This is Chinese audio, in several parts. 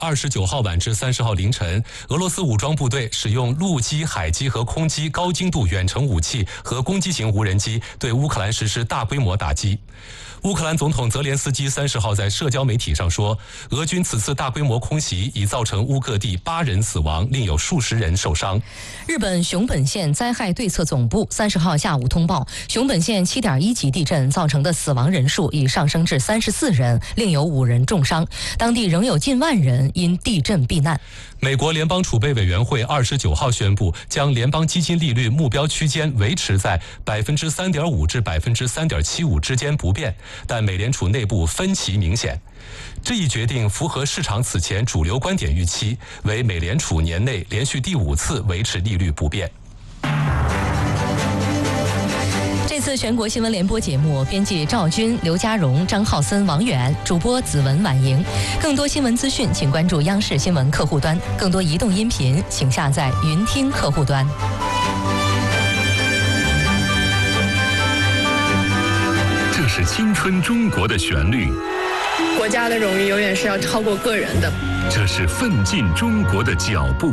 29号晚至30号凌晨，俄罗斯武装部队使用陆基、海基和空基高精度远程武器和攻击型无人机对乌克兰实施大规模打击。乌克兰总统泽连斯基30号在社交媒体上说，俄军此次大规模空袭已造成乌各地8人死亡，另有数十人受伤。 日本熊本县灾害对策总部30号下午通报，熊本县7.1级地震造成的死亡人数已上升至34人，另有5人重伤，当地仍有近万人因地震避难。 美国联邦储备委员会29号宣布，将联邦基金利率目标区间维持在3.5%至3.75%之间不变，但美联储内部分歧明显。这一决定符合市场此前主流观点预期，为美联储年内连续第5次维持利率不变。 这次全国新闻联播节目，编辑赵军、刘家荣、张浩森、王远，主播子文、婉莹。更多新闻资讯，请关注央视新闻客户端；更多移动音频，请下载云听客户端。 这是青春中国的旋律， 国家的荣誉永远是要超过个人的。 这是奋进中国的脚步。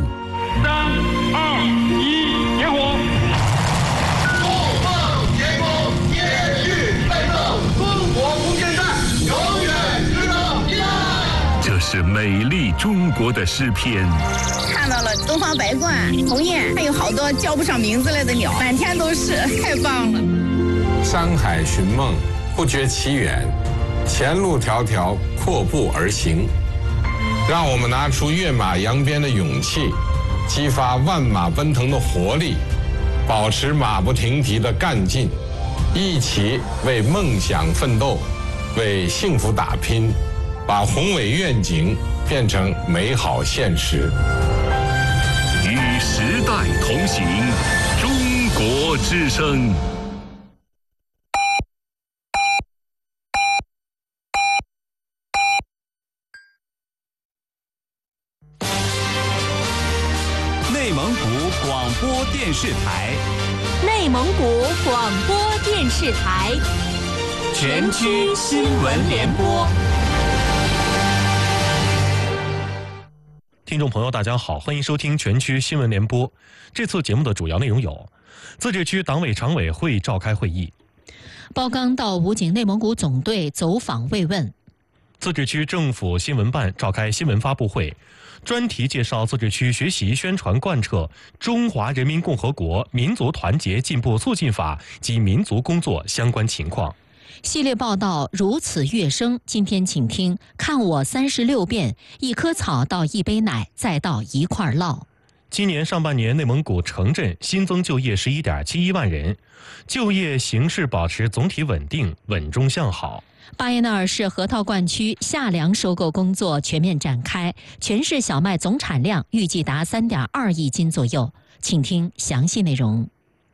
3、2、1，点火！ 共奉天公，接续备奏，中国无间战，永远值得纪念。 这是美丽中国的诗篇。 看到了东方白鹳、鸿雁，还有好多叫不上名字来的鸟，满天都是，太棒了。 山海寻梦，不觉其远，前路迢迢，阔步而行。让我们拿出跃马扬鞭的勇气，激发万马奔腾的活力，保持马不停蹄的干劲，一起为梦想奋斗，为幸福打拼，把宏伟愿景变成美好现实。 与时代同行，中国之声。 内蒙古广播电视台， 内蒙古广播电视台， 全区新闻联播。 听众朋友，大家好，欢迎收听全区新闻联播。这次节目的主要内容有：自治区党委常委会召开会议； 包钢到武警内蒙古总队走访慰问； 自治区政府新闻办召开新闻发布会，专题介绍自治区学习宣传贯彻《中华人民共和国民族团结进步促进法》及民族工作相关情况。 系列报道如此乐声，今天请听《看我36遍》，一棵草到一杯奶，再到一块烙。 今年上半年，内蒙古城镇新增就业11.71万人，就业形势保持总体稳定，稳中向好。 巴彦淖尔市河套灌区夏粮收购工作全面展开，全市小麦总产量预计达3.2亿斤左右。请听详细内容。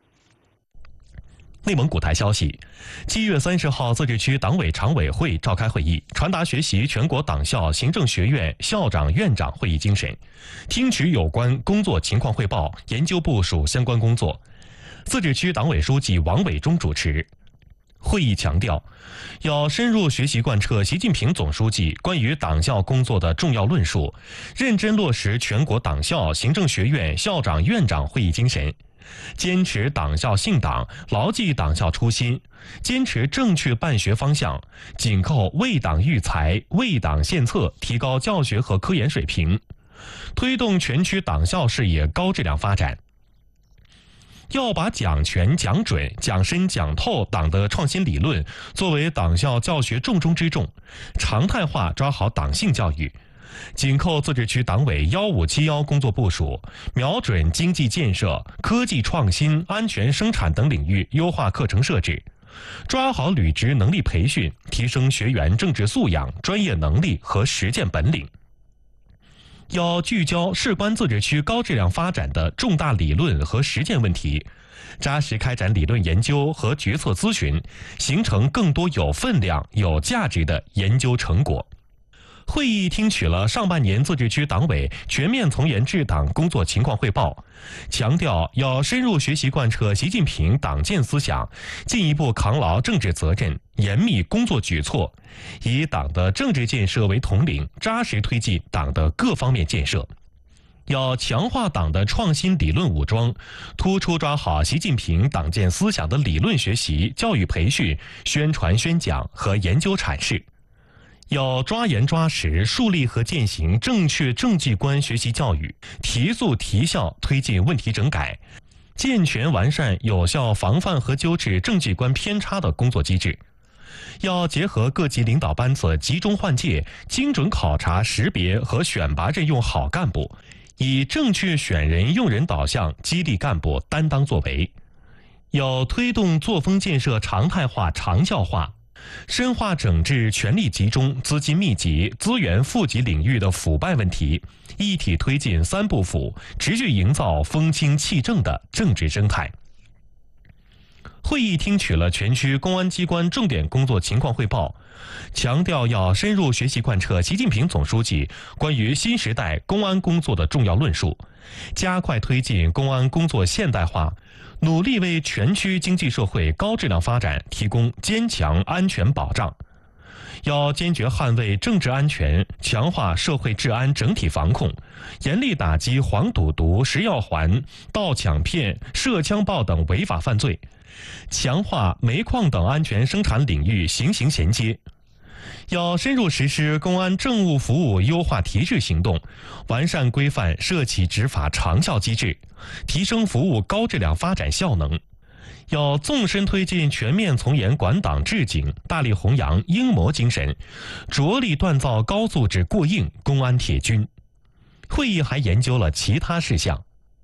内蒙古台消息，7月30号，自治区党委常委会召开会议，传达学习全国党校行政学院校长院长会议精神，听取有关工作情况汇报，研究部署相关工作。自治区党委书记王伟忠主持。会议强调，要深入学习贯彻习近平总书记关于党校工作的重要论述，认真落实全国党校行政学院校长院长会议精神，坚持党校信党，牢记党校初心，坚持正确办学方向，紧扣为党育才、为党献策，提高教学和科研水平，推动全区党校事业高质量发展。要把讲全、讲准、讲深、讲透党的创新理论作为党校教学重中之重，常态化抓好党性教育，紧扣自治区党委1571工作部署，瞄准经济建设、科技创新、安全生产等领域优化课程设置，抓好履职能力培训，提升学员政治素养、专业能力和实践本领。要聚焦事关自治区高质量发展的重大理论和实践问题，扎实开展理论研究和决策咨询，形成更多有分量、有价值的研究成果。 会议听取了上半年自治区党委全面从严治党工作情况汇报，强调要深入学习贯彻习近平党建思想，进一步扛牢政治责任，严密工作举措，以党的政治建设为统领，扎实推进党的各方面建设。要强化党的创新理论武装，突出抓好习近平党建思想的理论学习、教育培训、宣传宣讲和研究阐释。要抓严抓实树立和践行正确政绩观学习教育，提速提效推进问题整改，健全完善有效防范和纠治政绩观偏差的工作机制。要结合各级领导班子集中换届，精准考察识别和选拔任用好干部，以正确选人用人导向激励干部担当作为。要推动作风建设常态化长效化，深化整治权力集中、资金密集、资源富集领域的腐败问题，一体推进三不腐，持续营造风清气正的政治生态。会议听取了全区公安机关重点工作情况汇报，强调要深入学习贯彻习近平总书记关于新时代公安工作的重要论述，加快推进公安工作现代化，努力为全区经济社会高质量发展提供坚强安全保障。要坚决捍卫政治安全，强化社会治安整体防控，严厉打击黄赌毒、食药环、盗抢骗、涉枪爆等违法犯罪，强化煤矿等安全生产领域形形衔接。要深入实施公安政务服务优化提质行动，完善规范涉企执法长效机制，提升服务高质量发展效能。要纵深推进全面从严管党治警，大力弘扬英模精神，着力锻造高素质过硬公安铁军。会议还研究了其他事项。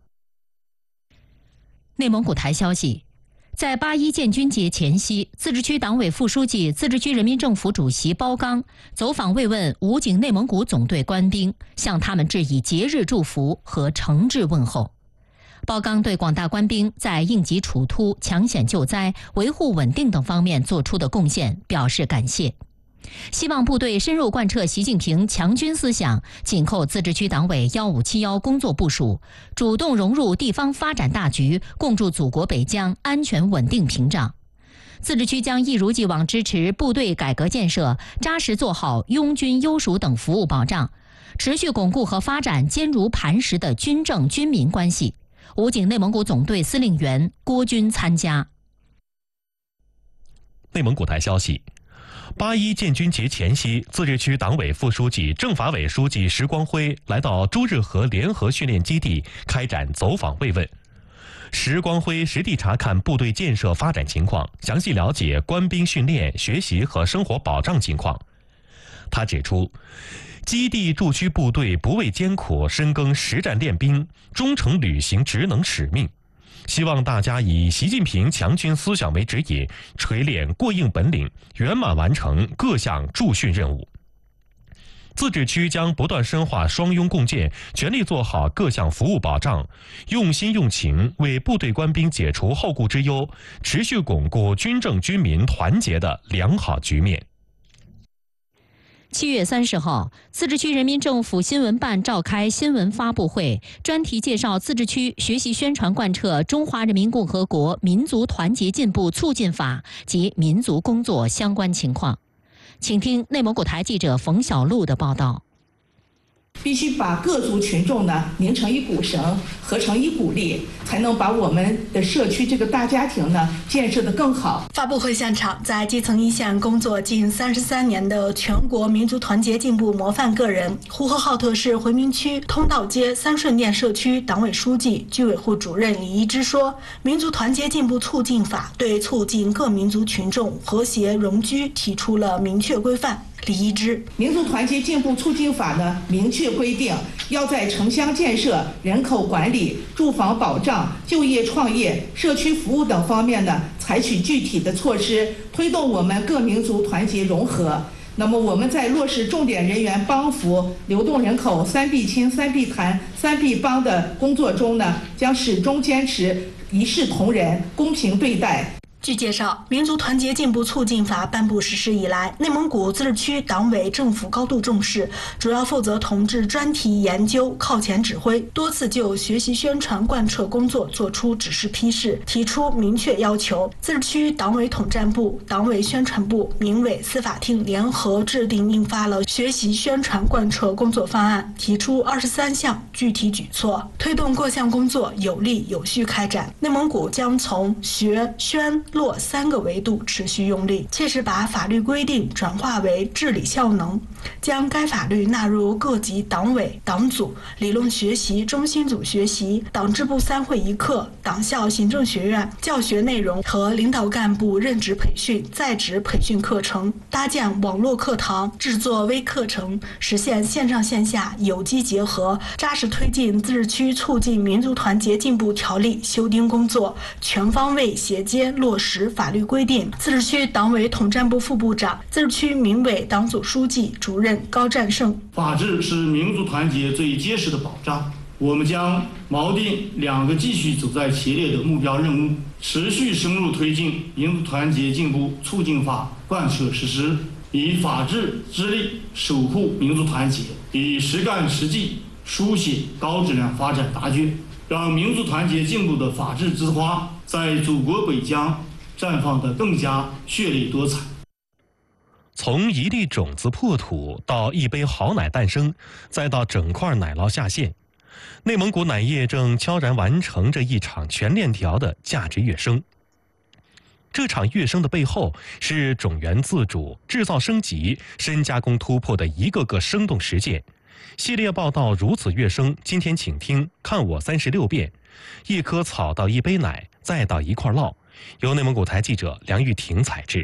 内蒙古台消息，在8·1建军节前夕，自治区党委副书记、自治区人民政府主席包刚走访慰问武警内蒙古总队官兵，向他们致以节日祝福和诚挚问候。包刚对广大官兵在应急处突、抢险救灾、维护稳定等方面做出的贡献表示感谢，希望部队深入贯彻习近平强军思想，紧扣自治区党委1571工作部署，主动融入地方发展大局，共筑祖国北疆安全稳定屏障。自治区将一如既往支持部队改革建设，扎实做好拥军优属等服务保障，持续巩固和发展坚如磐石的军政军民关系。武警内蒙古总队司令员郭军参加。 内蒙古台消息，8·1建军节前夕，自治区党委副书记、政法委书记石光辉来到朱日和联合训练基地开展走访慰问。石光辉实地查看部队建设发展情况，详细了解官兵训练、学习和生活保障情况。他指出，基地驻区部队不畏艰苦，深耕实战练兵，忠诚履行职能使命。希望大家以习近平强军思想为指引，锤炼过硬本领，圆满完成各项驻训任务。自治区将不断深化双拥共建，全力做好各项服务保障，用心用情为部队官兵解除后顾之忧，持续巩固军政军民团结的良好局面。 7月30号，自治区人民政府新闻办召开新闻发布会，专题介绍自治区学习宣传贯彻《中华人民共和国民族团结进步促进法》及民族工作相关情况。请听内蒙古台记者冯小璐的报道。 必须把各族群众呢拧成一股绳，合成一股力，才能把我们的社区这个大家庭呢建设得更好。 发布会现场，在基层一线工作近33年的全国民族团结进步模范个人、呼和浩特市回民区通道街三顺店社区党委书记、居委会主任李一之说：“民族团结进步促进法对促进各民族群众和谐融居提出了明确规范。”李一之， 民族团结进步促进法呢，明确规定要在城乡建设、人口管理、住房保障、就业创业、社区服务等方面呢，采取具体的措施，推动我们各民族团结融合。那么我们在落实重点人员帮扶、流动人口3必亲、3必谈、3必帮的工作中呢，将始终坚持一视同仁、公平对待。 据介绍，民族团结进步促进法颁布实施以来，内蒙古自治区党委政府高度重视，主要负责同志专题研究，靠前指挥，多次就学习宣传贯彻工作作出指示批示，提出明确要求。自治区党委统战部、党委宣传部、民委、司法厅联合制定印发了学习宣传贯彻工作方案，提出23项具体举措，推动各项工作有力有序开展。内蒙古将从学、宣、落3个维度持续用力，切实把法律规定转化为治理效能，将该法律纳入各级党委、党组、理论学习中心组学习、党支部3会1课、党校行政学院教学内容和领导干部任职培训、在职培训课程，搭建网络课堂，制作微课程，实现线上线下有机结合，扎实推进自治区促进民族团结进步条例修订工作，全方位衔接落实法律规定。自治区党委统战部副部长、自治区民委党组书记主任高占胜： 法治是民族团结最结实的保障。我们将锚定2个继续走在前列的目标任务，持续深入推进民族团结进步促进法贯彻实施，以法治之力守护民族团结，以实干实际书写高质量发展答卷，让民族团结进步的法治之花在祖国北疆绽放得更加绚丽多彩。 从一粒种子破土到一杯好奶诞生，再到整块奶酪下线，内蒙古奶业正悄然完成着一场全链条的价值跃升。这场跃升的背后是种源自主、制造升级、深加工突破的一个个生动实践。系列报道如此跃升，今天请听《看我36遍》，一棵草到一杯奶，再到一块酪，由内蒙古台记者梁玉婷采制。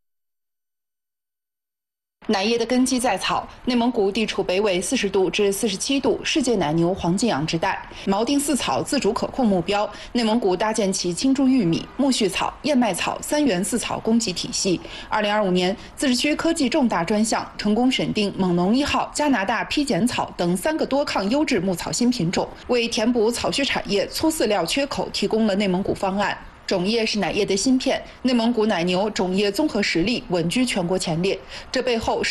奶业的根基在草，内蒙古地处北纬40度至47度，世界奶牛黄金养殖带。锚定4草自主可控目标，内蒙古搭建起青贮玉米、苜蓿草、燕麦草3元4草供给体系。2025年，自治区科技重大专项成功审定蒙农1号、加拿大披碱草等3个多抗优质牧草新品种，为填补草畜产业粗饲料缺口提供了内蒙古方案。种业是奶业的芯片，内蒙古奶牛种业综合实力稳居全国前列，这背后是